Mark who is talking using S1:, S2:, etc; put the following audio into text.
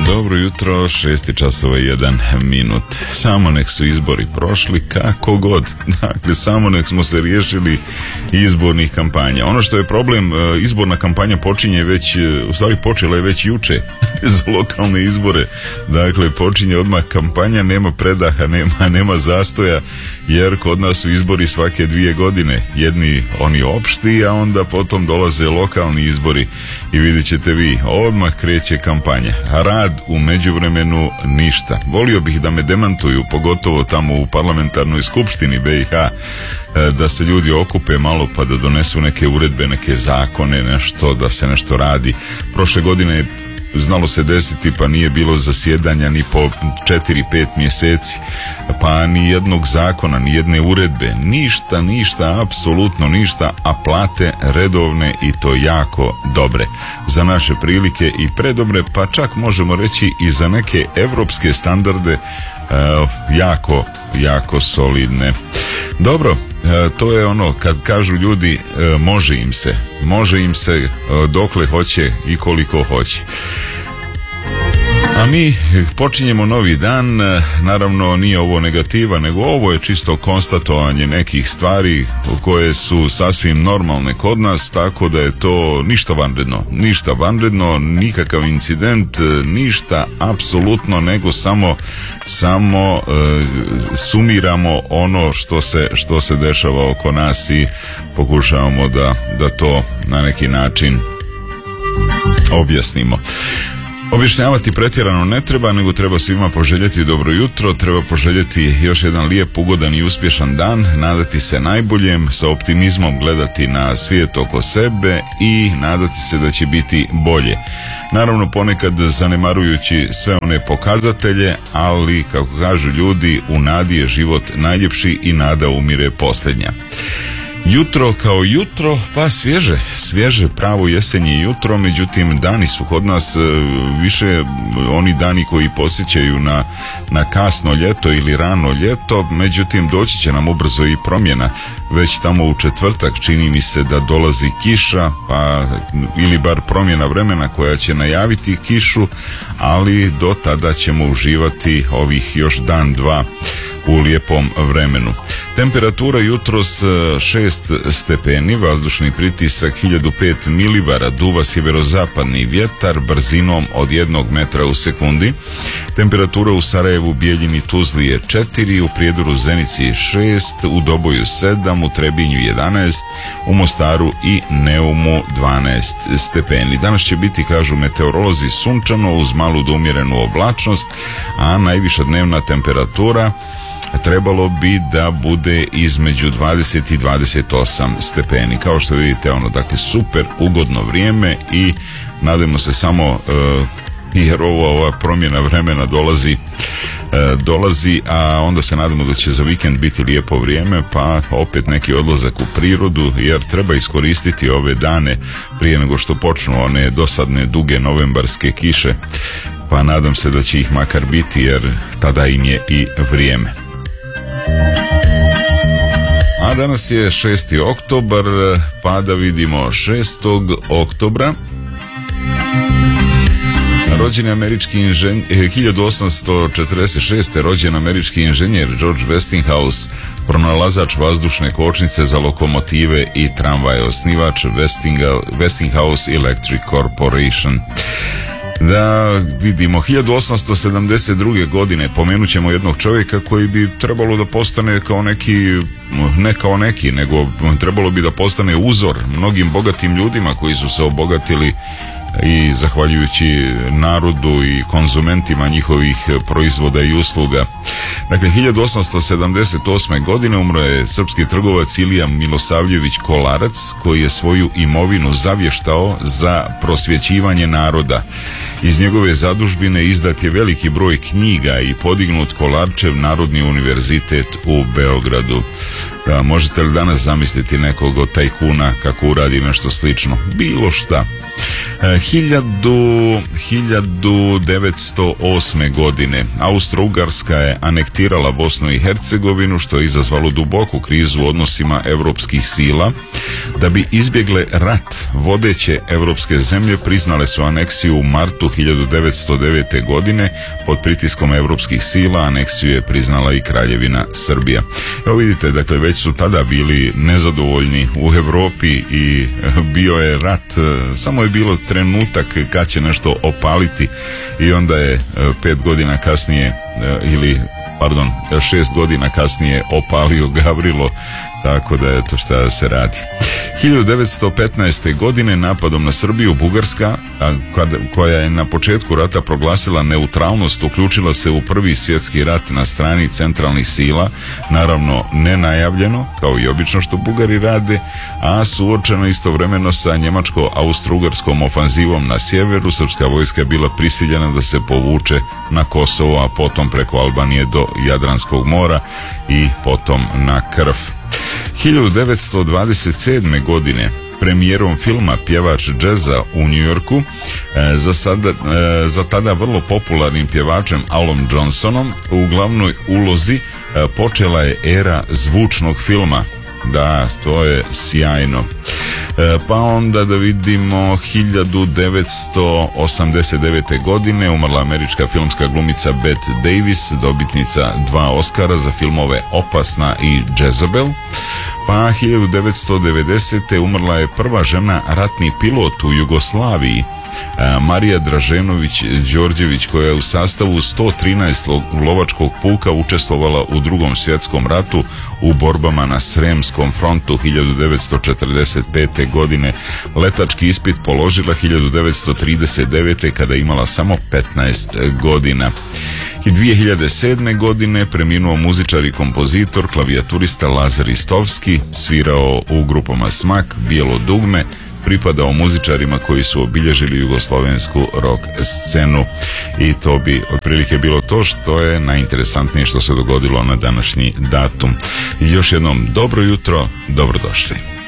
S1: Dobro jutro, 6 časova 1 minut. Samo nek su izbori prošli kako god. Dakle, samo nek smo se riješili izbornih kampanja. Ono što je problem, izborna kampanja počinje već, u stvari počela je već juče za lokalne izbore. Dakle, počinje odmah kampanja, nema predaha, nema zastoja, jer kod nas su izbori svake 2 godine. Jedni oni opšti, a onda potom dolaze lokalni izbori i vidjet ćete vi, odmah kreće kampanja. A rad u međuvremenu ništa. Volio bih da me demantuju, pogotovo tamo u parlamentarnoj skupštini BiH, da se ljudi okupe malo pa da donesu neke uredbe, neke zakone, nešto, da se nešto radi. Prošle godine znalo se desiti pa nije bilo zasjedanja ni po 4-5 mjeseci, pa ni jednog zakona, ni jedne uredbe, ništa, apsolutno ništa, a plate redovne i to jako dobre. Za naše prilike i predobre, pa čak možemo reći i za neke evropske standarde jako solidne. Dobro, to je ono kad kažu ljudi može im se dokle hoće i koliko hoće. A mi počinjemo novi dan, naravno nije ovo negativa, nego ovo je čisto konstatovanje nekih stvari koje su sasvim normalne kod nas, tako da je to ništa vanredno, nikakav incident, ništa apsolutno, nego samo sumiramo ono što se dešava oko nas i pokušavamo da to na neki način objasnimo. Objašnjavati pretjerano ne treba, nego treba svima poželjeti dobro jutro, treba poželjeti još jedan lijep, ugodan i uspješan dan, nadati se najboljem, sa optimizmom gledati na svijet oko sebe i nadati se da će biti bolje. Naravno, ponekad zanemarujući sve one pokazatelje, ali kako kažu ljudi, u nadi je život najljepši i nada umire posljednja. Jutro kao jutro, pa svježe pravo jesenje jutro, međutim dani su kod nas više oni dani koji podsjećaju na kasno ljeto ili rano ljeto, međutim doći će nam ubrzo i promjena. Već tamo u četvrtak čini mi se da dolazi kiša, pa ili bar promjena vremena koja će najaviti kišu, ali do tada ćemo uživati ovih još dan, dva u lijepom vremenu. Temperatura jutros 6 stepeni, vazdušni pritisak 1005 milibara, duva sjeverozapadni vjetar brzinom od 1 metra u sekundi. Temperatura u Sarajevu, Bijeljini, Tuzli je 4, u Prijedoru, Zenici 6, u Doboju 7, u Trebinju 11, u Mostaru i Neumu 12 stepeni. Danas će biti, kažu meteorolozi, sunčano uz malu do umjerenu oblačnost, a najviša dnevna temperatura trebalo bi da bude između 20 i 28 stepeni. Kao što vidite, dakle super ugodno vrijeme i nadajmo se samo, jer ova promjena vremena dolazi, a onda se nadamo da će za vikend biti lijepo vrijeme, pa opet neki odlazak u prirodu, jer treba iskoristiti ove dane prije nego što počnu one dosadne duge novembarske kiše, pa nadam se da će ih makar biti, jer tada im je i vrijeme. A danas je 6. oktobar, pa da vidimo 6. oktobra. Rođen je američki 1846. rođen američki inženjer George Westinghouse, pronalazač vazdušne kočnice za lokomotive i tramvaje, osnivač Westinghouse Electric Corporation. Da vidimo, 1872. godine pomenut ćemo jednog čovjeka koji bi trebalo da postane nego trebalo bi da postane uzor mnogim bogatim ljudima koji su se obogatili i zahvaljujući narodu i konzumentima njihovih proizvoda i usluga. Dakle, 1878. godine umro je srpski trgovac Ilija Milosavljević Kolarac, koji je svoju imovinu zavještao za prosvjećivanje naroda. Iz njegove zadužbine izdat je veliki broj knjiga i podignut Kolarčev Narodni univerzitet u Beogradu. Da, možete li danas zamisliti nekog od tajkuna kako uradi nešto slično? Bilo šta. 1908. godine Austro-Ugarska je anektirala Bosnu i Hercegovinu, što je izazvalo duboku krizu u odnosima europskih sila. Da bi izbjegle rat, vodeće europske zemlje priznale su aneksiju u martu 1909. godine. Pod pritiskom europskih sila aneksiju je priznala i Kraljevina Srbija. Evo vidite, dakle, već su tada bili nezadovoljni u Europi i bio je rat, samo je bilo trenutak kad će nešto opaliti i onda je 5 godina kasnije ili 6 godina kasnije opalio Gavrilo, tako da eto šta se radi. 1915. godine napadom na Srbiju Bugarska, koja je na početku rata proglasila neutralnost, uključila se u Prvi svjetski rat na strani centralnih sila, naravno nenajavljeno, kao i obično što Bugari rade, a suočeno istovremeno sa njemačko-austro-ugarskom ofanzivom na sjeveru. Srpska vojska je bila prisiljena da se povuče na Kosovo, a potom preko Albanije do Jadranskog mora i potom na Krf. 1927. godine premijerom filma Pjevač džeza u New Yorku za tada vrlo popularnim pjevačem Alom Johnsonom u glavnoj ulozi počela je era zvučnog filma. Da, to je sjajno. Pa onda da vidimo 1989. godine umrla američka filmska glumica Bette Davis, dobitnica 2 Oscara za filmove Opasna i Jezebel. Pa 1990. umrla je prva žena ratni pilot u Jugoslaviji, Marija Draženović-Đorđević, koja je u sastavu 113. lovačkog puka učestvovala u Drugom svjetskom ratu u borbama na Sremskom frontu 1945. godine. Letački ispit položila 1939. kada je imala samo 15 godina. I 2007. godine preminuo muzičar i kompozitor, klavijaturista Lazar Istovski, svirao u grupama Smak, Bijelo dugme, pripadao muzičarima koji su obilježili jugoslovensku rock scenu i to bi otprilike bilo to što je najinteresantnije što se dogodilo na današnji datum. I još jednom dobro jutro, dobrodošli.